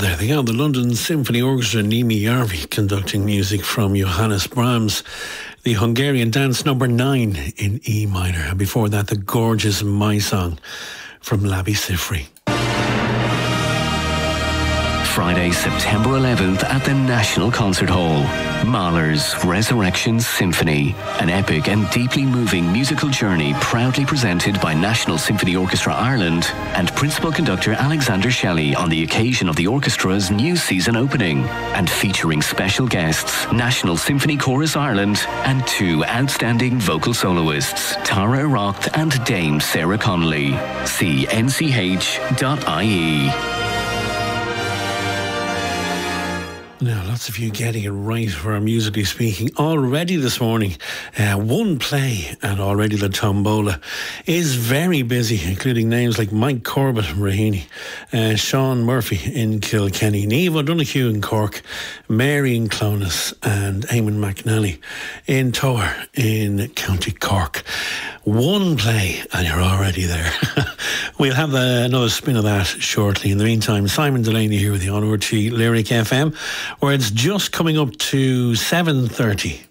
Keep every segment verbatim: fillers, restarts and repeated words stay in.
there they are, the London Symphony Orchestra, Nimi Järvi conducting music from Johannes Brahms, the Hungarian dance number nine in E minor, and before that the gorgeous My Song from Labi Siffre. Friday, September eleventh at the National Concert Hall. Mahler's Resurrection Symphony, an epic and deeply moving musical journey proudly presented by National Symphony Orchestra Ireland and principal conductor Alexander Shelley on the occasion of the orchestra's new season opening, and featuring special guests, National Symphony Chorus Ireland and two outstanding vocal soloists, Tara Irocht and Dame Sarah Connolly. See N C H dot I E. Now, lots of you getting it right for our Musically Speaking already this morning. Uh, one play, and already the tombola is very busy, including names like Mike Corbett in Raheny, uh, Sean Murphy in Kilkenny, Niamh O'Donoghue in Cork, Mary in Clones, and Eamon McNally in Tower in County Cork. One play, and you're already there. We'll have the, another spin of that shortly. In the meantime, Simon Delaney here with the On R T Lyric F M, where it's just coming up to seven thirty.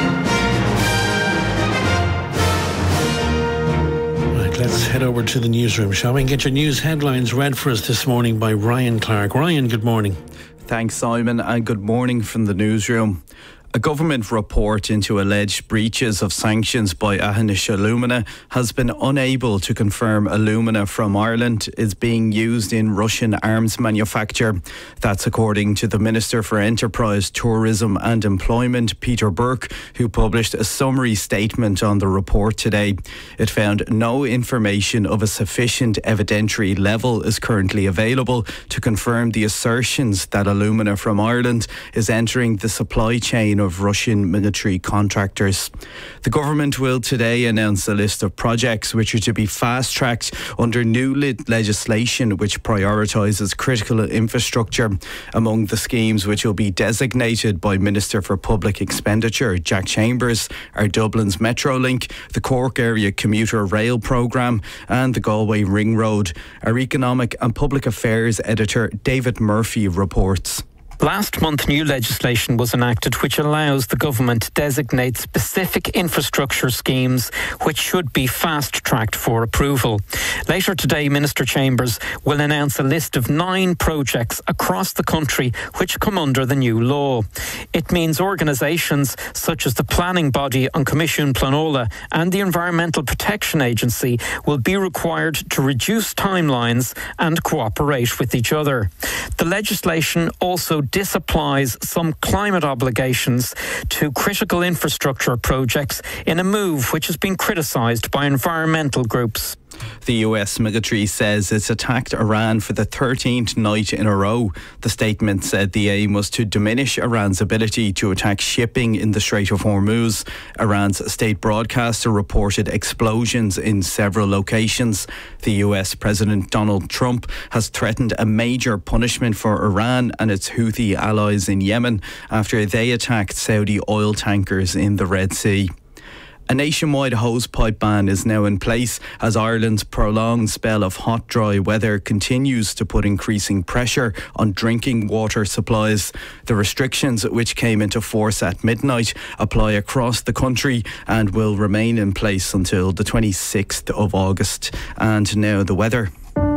Right, let's head over to the newsroom, shall we? And get your news headlines read for us this morning by Ryan Clark. Ryan, good morning. Thanks, Simon, and good morning from the newsroom. A government report into alleged breaches of sanctions by Ahinish Alumina has been unable to confirm alumina from Ireland is being used in Russian arms manufacture. That's according to the Minister for Enterprise, Tourism and Employment, Peter Burke, who published a summary statement on the report today. It found no information of a sufficient evidentiary level is currently available to confirm the assertions that alumina from Ireland is entering the supply chain of Russian military contractors. The government will today announce a list of projects which are to be fast-tracked under new legislation which prioritises critical infrastructure. Among the schemes which will be designated by Minister for Public Expenditure Jack Chambers are Dublin's Metrolink, the Cork Area Commuter Rail Programme and the Galway Ring Road. Our Economic and Public Affairs editor David Murphy reports. Last month, new legislation was enacted which allows the government to designate specific infrastructure schemes which should be fast-tracked for approval. Later today, Minister Chambers will announce a list of nine projects across the country which come under the new law. It means organisations such as the planning body An Comisiún Pleanála and the Environmental Protection Agency will be required to reduce timelines and cooperate with each other. The legislation also disapplies some climate obligations to critical infrastructure projects in a move which has been criticised by environmental groups. The U S military says it's attacked Iran for the thirteenth night in a row. The statement said the aim was to diminish Iran's ability to attack shipping in the Strait of Hormuz. Iran's state broadcaster reported explosions in several locations. The U S President Donald Trump has threatened a major punishment for Iran and its Houthi allies in Yemen after they attacked Saudi oil tankers in the Red Sea. A nationwide hosepipe ban is now in place as Ireland's prolonged spell of hot, dry weather continues to put increasing pressure on drinking water supplies. The restrictions, which came into force at midnight, apply across the country and will remain in place until the twenty-sixth of August. And now the weather.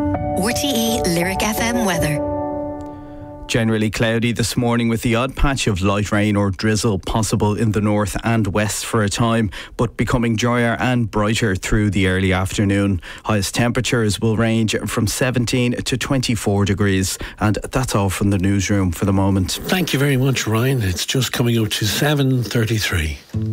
R T E Lyric F M weather. Generally cloudy this morning with the odd patch of light rain or drizzle possible in the north and west for a time, but becoming drier and brighter through the early afternoon. Highest temperatures will range from seventeen to twenty-four degrees. And that's all from the newsroom for the moment. Thank you very much, Ryan. It's just coming up to seven thirty-three.